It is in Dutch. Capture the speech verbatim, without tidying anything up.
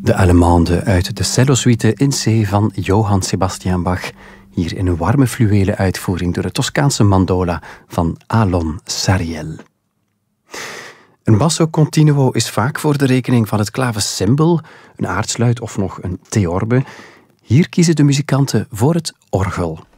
De Allemande uit de cellosuite in C van Johann Sebastian Bach. Hier in een warme fluwelen uitvoering door de Toscaanse mandola van Alon Sariel. Een basso continuo is vaak voor de rekening van het klavecimbal, een aardsluit of nog een theorbe. Hier kiezen de muzikanten voor het orgel.